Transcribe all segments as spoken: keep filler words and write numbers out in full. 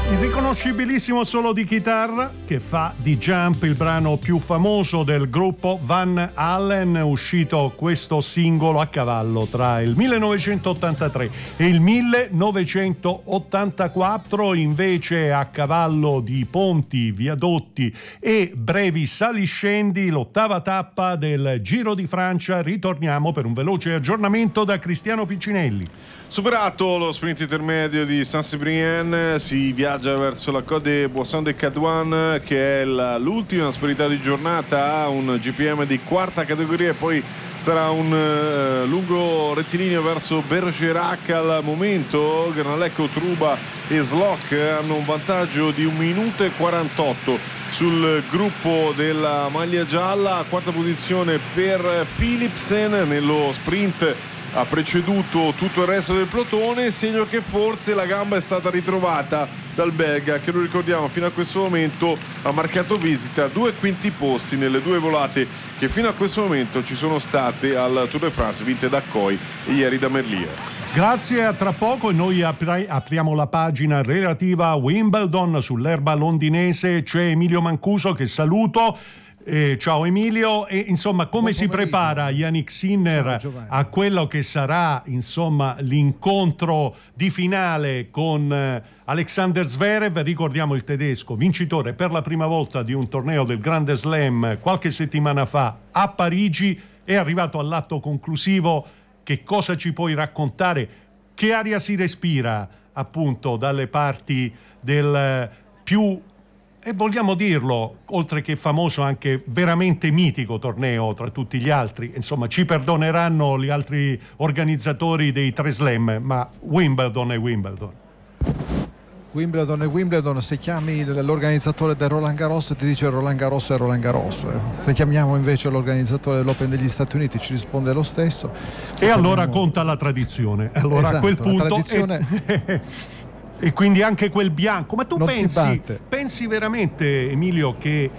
Il riconoscibilissimo solo di chitarra che fa di Jump il brano più famoso del gruppo Van Halen, uscito questo singolo a cavallo tra il millenovecentottantatré e il millenovecentottantaquattro, invece a cavallo di ponti, viadotti e brevi saliscendi, l'ottava tappa del Giro di Francia. Ritorniamo per un veloce aggiornamento da Cristiano Piccinelli. Superato lo sprint intermedio di Saint-Cyprien, si viaggia verso la Côte de Boisson de Cadouane, che è la, l'ultima asperità di giornata, un G P M di quarta categoria, e poi sarà un uh, lungo rettilineo verso Bergerac. Al momento Granlecco, Truba e Slock hanno un vantaggio di un minuto e quarantotto sul gruppo della maglia gialla. Quarta posizione per Philipsen, nello sprint ha preceduto tutto il resto del plotone, segno che forse la gamba è stata ritrovata dal belga, che lo ricordiamo fino a questo momento ha marcato visita due quinti posti nelle due volate che fino a questo momento ci sono state al Tour de France, vinte da Coy e ieri da Merlier. Grazie, a tra poco. Noi apri- apriamo la pagina relativa a Wimbledon. Sull'erba londinese c'è Emilio Mancuso, che saluto. Eh, ciao Emilio. E insomma, come si prepara Yannick Sinner a quello che sarà insomma l'incontro di finale con eh, Alexander Zverev? Ricordiamo il tedesco vincitore per la prima volta di un torneo del Grande Slam qualche settimana fa a Parigi, è arrivato all'atto conclusivo. Che cosa ci puoi raccontare? Che aria si respira appunto dalle parti del più, e vogliamo dirlo, oltre che famoso, anche veramente mitico torneo tra tutti gli altri? Insomma, ci perdoneranno gli altri organizzatori dei tre slam, ma Wimbledon è Wimbledon. Wimbledon e Wimbledon. Se chiami l'organizzatore del Roland Garros ti dice Roland Garros è Roland Garros, se chiamiamo invece l'organizzatore dell'Open degli Stati Uniti ci risponde lo stesso. Se e allora chiamiamo... conta la tradizione, allora esatto, a quel punto la tradizione... e... e quindi anche quel bianco. Ma tu non pensi, pensi veramente, Emilio, che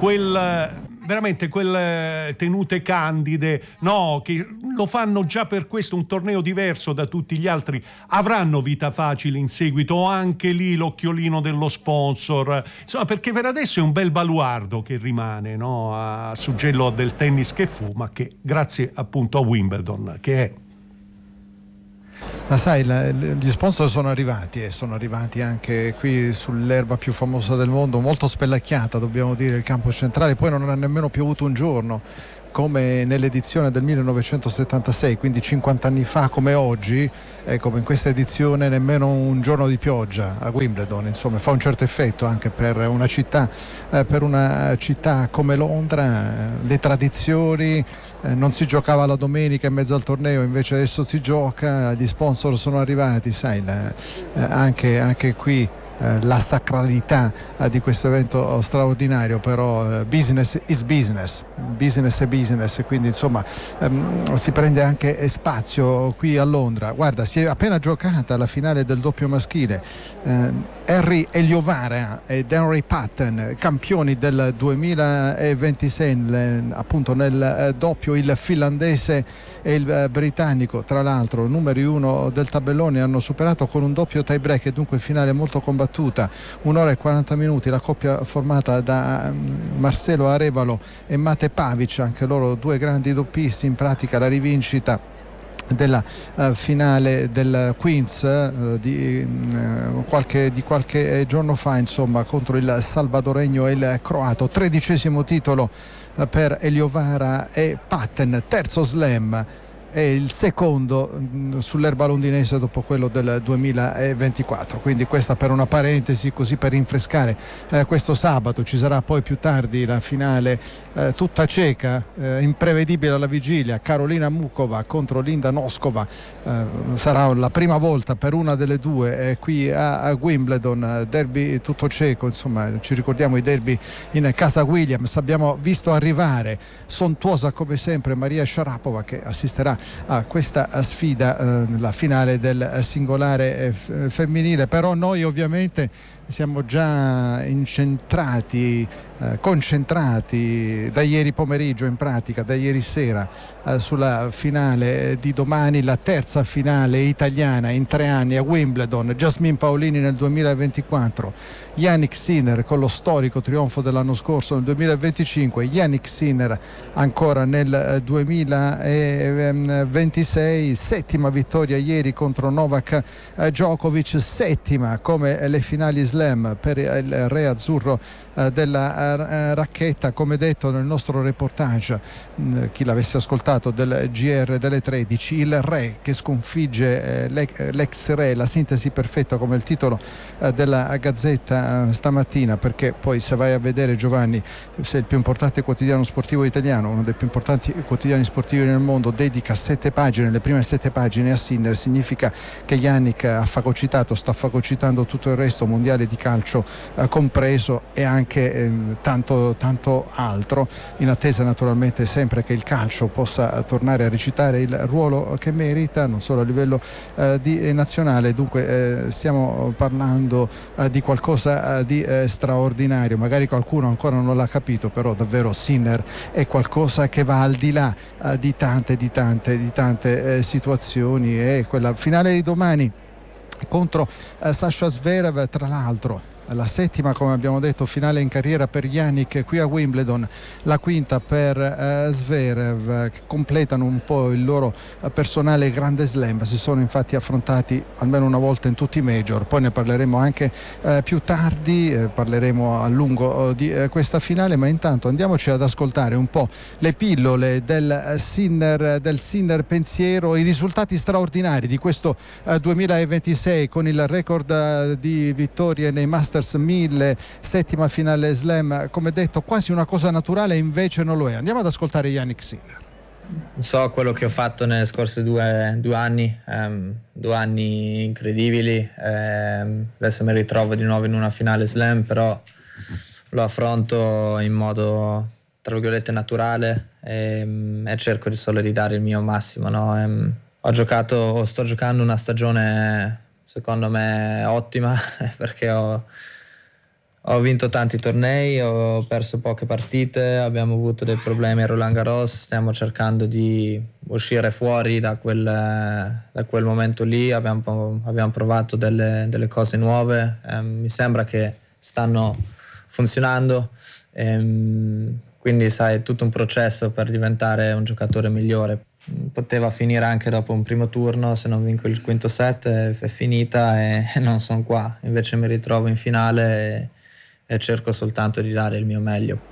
quel veramente quelle tenute candide, no, che lo fanno già per questo un torneo diverso da tutti gli altri, avranno vita facile in seguito, o anche lì l'occhiolino dello sponsor? Insomma, perché per adesso è un bel baluardo che rimane, no, a suggello del tennis che fu, ma che grazie appunto a Wimbledon che è. Ma sai, la, gli sponsor sono arrivati e sono arrivati anche qui sull'erba più famosa del mondo, molto spellacchiata, dobbiamo dire, il campo centrale. Poi non ha nemmeno piovuto un giorno come nell'edizione del millenovecentosettantasei, quindi cinquanta anni fa come oggi, ecco, in questa edizione nemmeno un giorno di pioggia a Wimbledon. Insomma, fa un certo effetto anche per una città, eh, per una città come Londra. Eh, le tradizioni, eh, non si giocava la domenica in mezzo al torneo, invece adesso si gioca, gli sponsor sono arrivati, sai, la, eh, anche, anche qui Eh, la sacralità eh, di questo evento straordinario. Però eh, business is business, business è business, e quindi insomma ehm, si prende anche spazio qui a Londra. Guarda, si è appena giocata la finale del doppio maschile, eh, Harry Eliovara ed Henry Patton, campioni del duemilaventisei, nel, appunto nel eh, doppio. Il finlandese e il eh, britannico, tra l'altro numeri uno del tabellone, hanno superato con un doppio tie break, e dunque finale molto combattuta, un'ora e quaranta minuti, la coppia formata da um, Marcelo Arevalo e Mate Pavic, anche loro due grandi doppisti, in pratica la rivincita della uh, finale del Queens uh, di, uh, qualche, di qualche giorno fa, insomma, contro il salvadoregno e il croato. Tredicesimo titolo uh, per Eliovara e Patton, terzo slam, è il secondo mh, sull'erba londinese dopo quello del duemilaventiquattro. Quindi questa per una parentesi, così per rinfrescare eh, questo sabato. Ci sarà poi più tardi la finale eh, tutta ceca, eh, imprevedibile alla vigilia, Karolina Mukova contro Linda Noskova. Eh, sarà la prima volta per una delle due eh, qui a, a Wimbledon, derby tutto ceco, insomma ci ricordiamo i derby in casa Williams. Abbiamo visto arrivare sontuosa come sempre Maria Sharapova, che assisterà parteciperà a questa sfida, eh, la finale del singolare eh, femminile. Però noi ovviamente siamo già incentrati, eh, concentrati da ieri pomeriggio, in pratica da ieri sera, eh, sulla finale di domani, la terza finale italiana in tre anni a Wimbledon. Jasmine Paolini nel duemilaventiquattro, Jannik Sinner con lo storico trionfo dell'anno scorso nel duemilaventicinque, Jannik Sinner ancora nel duemilaventisei, settima vittoria ieri contro Novak Djokovic, settima come le finali slam per il re azzurro della racchetta. Come detto nel nostro reportage, chi l'avesse ascoltato del G R delle tredici, il re che sconfigge l'ex re, la sintesi perfetta come il titolo della Gazzetta stamattina, perché poi se vai a vedere, Giovanni, se il più importante quotidiano sportivo italiano, uno dei più importanti quotidiani sportivi nel mondo, dedica sette pagine, le prime sette pagine a Sinner, significa che Jannik ha fagocitato, sta fagocitando tutto il resto, mondiale di calcio eh, compreso, e anche eh, tanto, tanto altro, in attesa naturalmente sempre che il calcio possa tornare a recitare il ruolo che merita, non solo a livello eh, di, eh, nazionale. Dunque eh, stiamo parlando eh, di qualcosa di eh, straordinario. Magari qualcuno ancora non l'ha capito, però davvero Sinner è qualcosa che va al di là eh, di tante di tante di tante eh, situazioni. E quella finale di domani contro eh, Sasha Zverev, tra l'altro la settima, come abbiamo detto, finale in carriera per Jannik qui a Wimbledon, la quinta per eh, Zverev, che completano un po' il loro eh, personale grande slam. Si sono infatti affrontati almeno una volta in tutti i major, poi ne parleremo anche eh, più tardi, eh, parleremo a lungo eh, di eh, questa finale, ma intanto andiamoci ad ascoltare un po' le pillole del Sinner, del Sinner pensiero, i risultati straordinari di questo eh, duemilaventisei, con il record eh, di vittorie nei Masters mille, settima finale slam, come detto quasi una cosa naturale, invece non lo è. Andiamo ad ascoltare Jannik Sinner. So quello che ho fatto nelle scorse due, due anni, um, due anni incredibili, um, adesso mi ritrovo di nuovo in una finale slam, però lo affronto in modo tra virgolette naturale e, e cerco di solo ridare il mio massimo, no? um, ho giocato, sto giocando una stagione secondo me ottima, perché ho, ho vinto tanti tornei, ho perso poche partite, abbiamo avuto dei problemi a Roland Garros, stiamo cercando di uscire fuori da quel, da quel momento lì, abbiamo, abbiamo provato delle, delle cose nuove, eh, mi sembra che stanno funzionando, ehm, quindi sai, è tutto un processo per diventare un giocatore migliore. Poteva finire anche dopo un primo turno, se non vinco il quinto set è, è finita e, e non sono qua, invece mi ritrovo in finale e, e cerco soltanto di dare il mio meglio.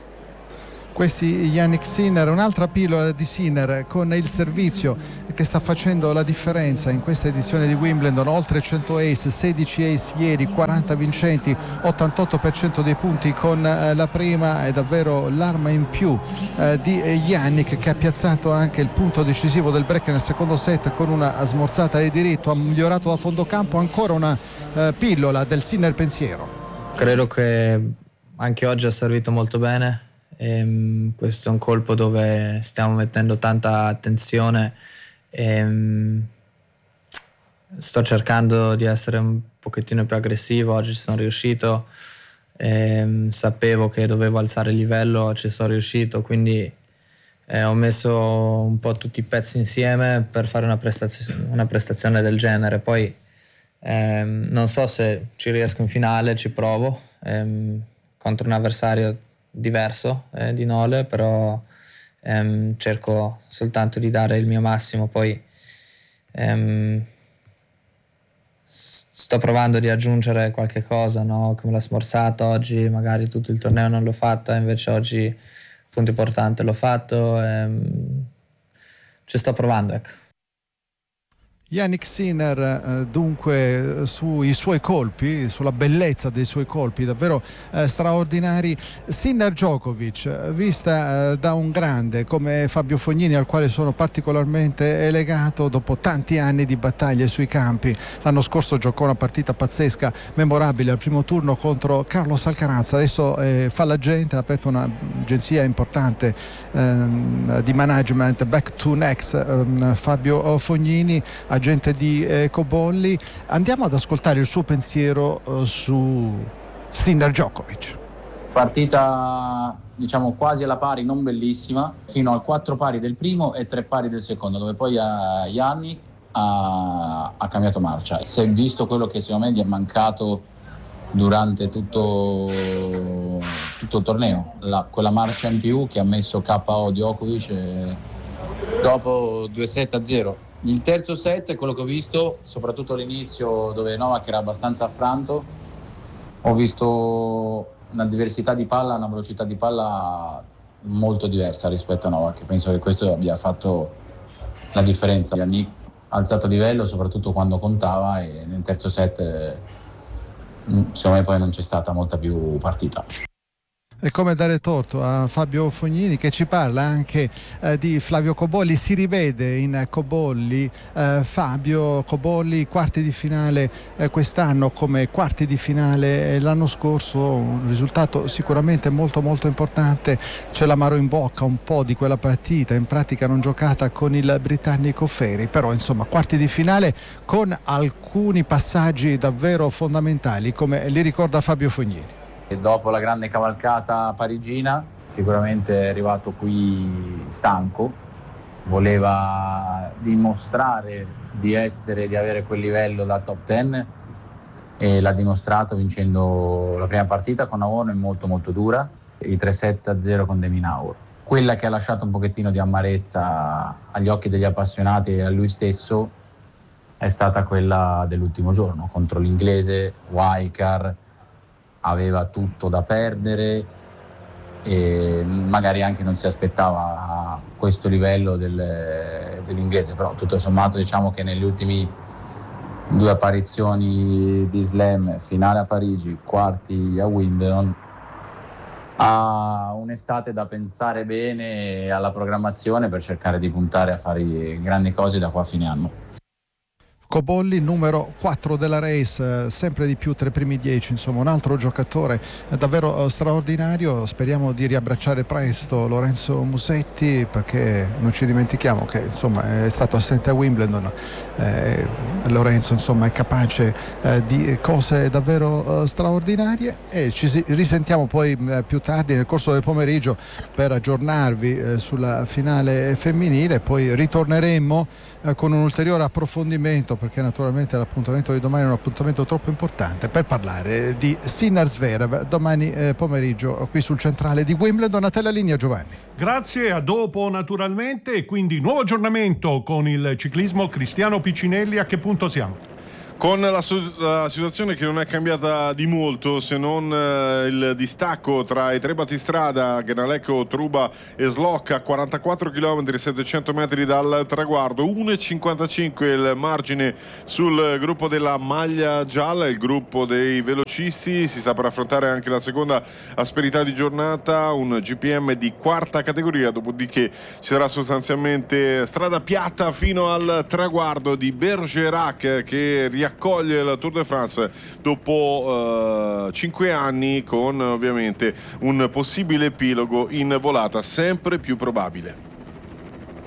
Questi Jannik Sinner, un'altra pillola di Sinner con il servizio che sta facendo la differenza in questa edizione di Wimbledon, oltre cento ace, sedici ace ieri, quaranta vincenti, ottantotto per cento dei punti con eh, la prima. È davvero l'arma in più eh, di Jannik, che ha piazzato anche il punto decisivo del break nel secondo set con una smorzata di diritto, ha migliorato da fondo campo. Ancora una eh, pillola del Sinner pensiero. Credo che anche oggi ha servito molto bene. E questo è un colpo dove stiamo mettendo tanta attenzione e sto cercando di essere un pochettino più aggressivo. Oggi ci sono riuscito, e sapevo che dovevo alzare il livello, ci sono riuscito, quindi eh, ho messo un po' tutti i pezzi insieme per fare una prestazione, una prestazione del genere. Poi ehm, non so se ci riesco in finale, ci provo ehm, contro un avversario diverso eh, di Nole, però ehm, cerco soltanto di dare il mio massimo. Poi ehm, sto provando di aggiungere qualche cosa, no? Come la smorzata oggi, magari tutto il torneo non l'ho fatta, invece oggi punto importante l'ho fatto, ehm, ci sto provando, ecco. Jannik Sinner, eh, dunque sui suoi colpi, sulla bellezza dei suoi colpi davvero eh, straordinari. Sinner Djokovic, vista eh, da un grande come Fabio Fognini, al quale sono particolarmente legato dopo tanti anni di battaglie sui campi. L'anno scorso giocò una partita pazzesca, memorabile al primo turno contro Carlos Alcaraz. Adesso eh, fa l'agente, ha aperto un'agenzia importante eh, di management, Back to Next, eh, Fabio Fognini, agente di eh, Cobolli. Andiamo ad ascoltare il suo pensiero eh, su Sinner Djokovic. Partita diciamo quasi alla pari, non bellissima, fino al quattro pari del primo e tre pari del secondo, dove poi a Jannik ha, ha cambiato marcia. Si è visto quello che secondo me gli è mancato durante tutto, tutto il torneo, la, quella marcia in più che ha messo K O Djokovic e dopo due set a zero. Il terzo set è quello che ho visto, soprattutto all'inizio dove Novak era abbastanza affranto. Ho visto una diversità di palla, una velocità di palla molto diversa rispetto a Novak. Penso che questo abbia fatto la differenza. Jannik ha alzato livello soprattutto quando contava e nel terzo set secondo me poi non c'è stata molta più partita. È come dare torto a Fabio Fognini, che ci parla anche eh, di Flavio Cobolli. Si rivede in Cobolli eh, Fabio Cobolli, quarti di finale eh, quest'anno come quarti di finale l'anno scorso, un risultato sicuramente molto molto importante. C'è l'amaro in bocca un po' di quella partita, in pratica non giocata con il britannico Ferri, però insomma quarti di finale con alcuni passaggi davvero fondamentali, come li ricorda Fabio Fognini. E dopo la grande cavalcata parigina sicuramente è arrivato qui stanco, voleva dimostrare di essere, di avere quel livello da top dieci e l'ha dimostrato vincendo la prima partita con Aono, molto molto dura, i tre sette a zero con De Minaur. Quella che ha lasciato un pochettino di amarezza agli occhi degli appassionati e a lui stesso è stata quella dell'ultimo giorno contro l'inglese Waikar. Aveva tutto da perdere e magari anche non si aspettava questo livello del, dell'inglese, però tutto sommato diciamo che negli ultimi due apparizioni di slam, finale a Parigi, quarti a Wimbledon, ha un'estate da pensare bene alla programmazione per cercare di puntare a fare grandi cose da qua a fine anno. Cobolli, numero quattro della race, sempre di più tra i primi dieci, insomma un altro giocatore davvero straordinario. Speriamo di riabbracciare presto Lorenzo Musetti, perché non ci dimentichiamo che insomma è stato assente a Wimbledon. eh, Lorenzo insomma è capace eh, di cose davvero eh, straordinarie, e ci si, risentiamo poi eh, più tardi nel corso del pomeriggio per aggiornarvi eh, sulla finale femminile. Poi ritorneremo eh, con un ulteriore approfondimento, perché naturalmente l'appuntamento di domani è un appuntamento troppo importante, per parlare di Sinner Zverev domani eh, pomeriggio qui sul centrale di Wimbledon. A te la linea, Giovanni. Grazie, a dopo naturalmente. E quindi nuovo aggiornamento con il ciclismo. Cristiano Piccinelli, a che punto siamo? Con la, la situazione che non è cambiata di molto, se non eh, il distacco tra i tre battistrada, Gnalecco, Truba e Slok a quarantaquattro chilometri, settecento metri dal traguardo, uno virgola cinquantacinque il margine sul gruppo della maglia gialla, il gruppo dei velocisti. Si sta per affrontare anche la seconda asperità di giornata, un G P M di quarta categoria, dopodiché ci sarà sostanzialmente strada piatta fino al traguardo di Bergerac, che riaccoglie la Tour de France dopo cinque uh, anni, con ovviamente un possibile epilogo in volata sempre più probabile.